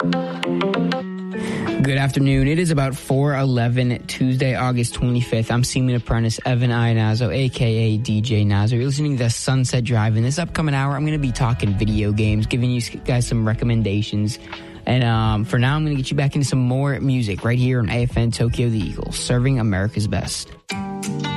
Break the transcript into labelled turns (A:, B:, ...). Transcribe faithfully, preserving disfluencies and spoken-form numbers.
A: Good afternoon. It is about four eleven, Tuesday, August twenty-fifth. I'm Seaman Apprentice Evan Ionazzo, a k a. D J Nazo. You're listening to the Sunset Drive. In this upcoming hour, I'm going to be talking video games, giving you guys some recommendations. And um, for now, I'm going to get you back into some more music right here on A F N Tokyo The Eagle, serving America's best.